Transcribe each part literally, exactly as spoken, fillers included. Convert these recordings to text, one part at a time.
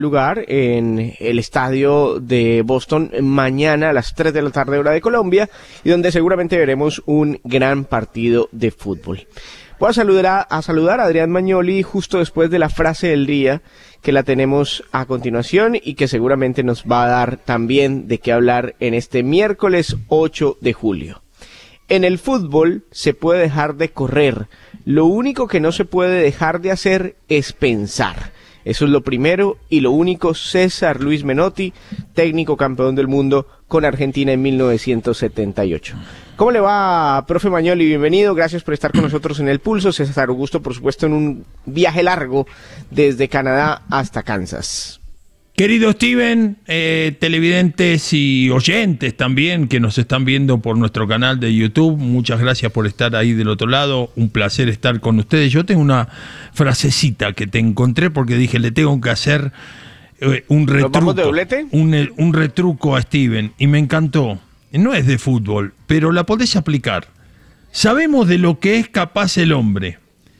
lugar en el estadio de Boston mañana a las tres de la tarde hora de Colombia, y donde seguramente veremos un gran partido de fútbol. Voy a saludar a, a saludar a Adrián Magnoli justo después de la frase del día, que la tenemos a continuación y que seguramente nos va a dar también de qué hablar en este miércoles ocho de julio. En el fútbol se puede dejar de correr, lo único que no se puede dejar de hacer es pensar. Eso es lo primero y lo único. César Luis Menotti, técnico campeón del mundo con Argentina en mil novecientos setenta y ocho. ¿Cómo le va, profe Magnoli? Bienvenido, gracias por estar con nosotros en El Pulso. César Augusto, por supuesto, en un viaje largo desde Canadá hasta Kansas. Querido Steven, eh, televidentes y oyentes también que nos están viendo por nuestro canal de YouTube, muchas gracias por estar ahí del otro lado, un placer estar con ustedes. Yo tengo una frasecita que te encontré porque dije, le tengo que hacer eh, un retruco, ¿Nos vamos de doblete? Un, un retruco a Steven, y me encantó. No es de fútbol, pero la podés aplicar. Sabemos de lo que es capaz el hombre,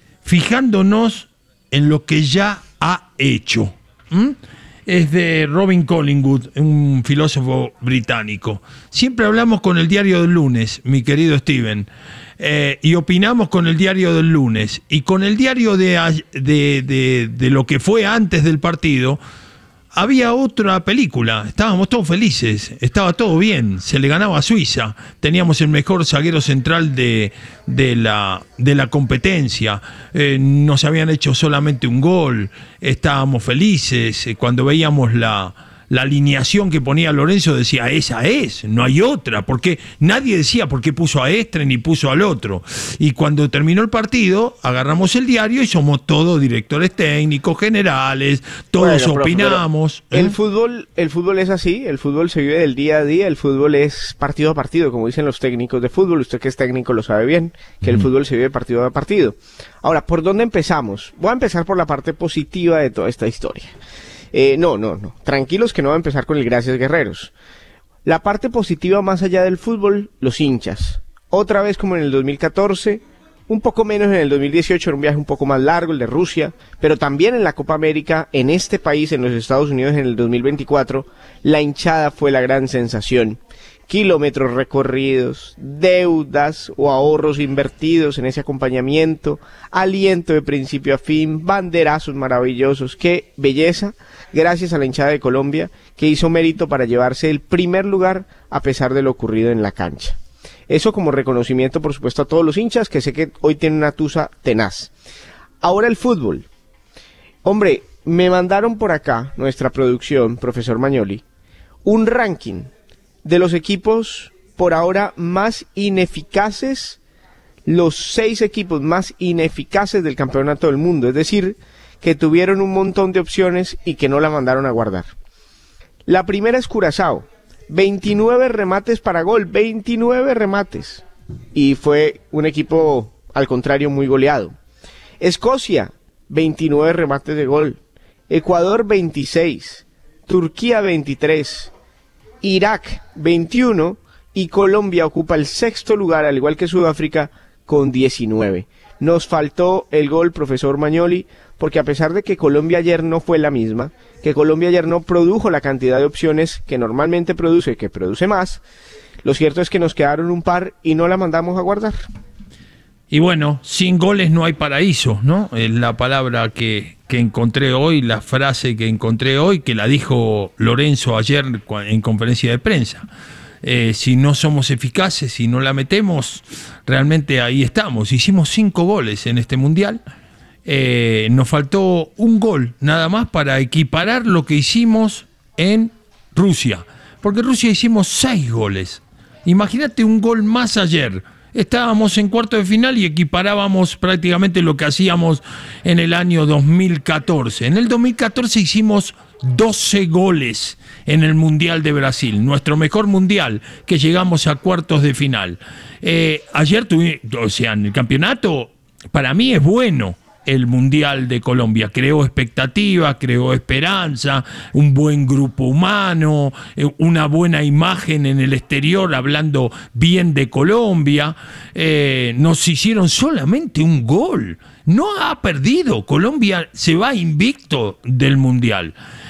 fijándonos en lo que ya ha hecho. ¿Mm? Es de Robin Collingwood, un filósofo británico. Siempre hablamos con el diario del lunes, mi querido Steven, eh, y opinamos con el diario del lunes. Y con el diario de, de, de, de lo que fue antes del partido, había otra película. Estábamos todos felices, estaba todo bien, se le ganaba a Suiza, teníamos el mejor zaguero central de, de, la, de la competencia, eh, nos habían hecho solamente un gol, estábamos felices. Cuando veíamos la, la alineación que ponía Lorenzo, decía, esa es, no hay otra, porque nadie decía por qué puso a Estre ni puso al otro. Y cuando terminó el partido, agarramos el diario y somos todos directores técnicos, generales, todos bueno, opinamos. ¿eh? El fútbol, el fútbol es así, el fútbol se vive del día a día, el fútbol es partido a partido, como dicen los técnicos de fútbol. Usted que es técnico lo sabe bien, que el mm. fútbol se vive partido a partido. Ahora, ¿por dónde empezamos? Voy a empezar por la parte positiva de toda esta historia. Eh, no, no, no. Tranquilos que no va a empezar con el gracias guerreros. La parte positiva más allá del fútbol, los hinchas. Otra vez como en el dos mil catorce, un poco menos en el dos mil dieciocho, era un viaje un poco más largo, el de Rusia, pero también en la Copa América, en este país, en los Estados Unidos, en el dos mil veinticuatro, la hinchada fue la gran sensación. Kilómetros recorridos, deudas o ahorros invertidos en ese acompañamiento, aliento de principio a fin, banderazos maravillosos, qué belleza, gracias a la hinchada de Colombia, que hizo mérito para llevarse el primer lugar a pesar de lo ocurrido en la cancha. Eso como reconocimiento, por supuesto, a todos los hinchas, que sé que hoy tienen una tusa tenaz. Ahora el fútbol. Hombre, me mandaron por acá, nuestra producción, profesor Magnoli, un ranking de los equipos por ahora más ineficaces, los seis equipos más ineficaces del campeonato del mundo, es decir, que tuvieron un montón de opciones y que no la mandaron a guardar. La primera es Curazao, veintinueve remates para gol, veintinueve remates, y fue un equipo, al contrario, muy goleado. Escocia, veintinueve remates de gol, Ecuador veintiséis, Turquía veintitrés, Irak veintiuno y Colombia ocupa el sexto lugar, al igual que Sudáfrica, con diecinueve. Nos faltó el gol, profesor Magnoli, porque a pesar de que Colombia ayer no fue la misma, que Colombia ayer no produjo la cantidad de opciones que normalmente produce, que produce más, lo cierto es que nos quedaron un par y no la mandamos a guardar. Y bueno, sin goles no hay paraíso, ¿no? Es la palabra que, que encontré hoy, la frase que encontré hoy, que la dijo Lorenzo ayer en conferencia de prensa. Eh, si no somos eficaces, si no la metemos, realmente ahí estamos. Hicimos cinco goles en este mundial. Eh, nos faltó un gol nada más para equiparar lo que hicimos en Rusia. Porque en Rusia hicimos seis goles. Imagínate un gol más ayer. Estábamos en cuarto de final y equiparábamos prácticamente lo que hacíamos en el año dos mil catorce. En el dos mil catorce hicimos doce goles en el Mundial de Brasil, nuestro mejor mundial, que llegamos a cuartos de final. Eh, ayer tuvimos, o sea, en el campeonato, para mí es bueno el Mundial de Colombia. Creó expectativas, creó esperanza, un buen grupo humano, una buena imagen en el exterior, hablando bien de Colombia. Eh, nos hicieron solamente un gol. No ha perdido. Colombia se va invicto del Mundial.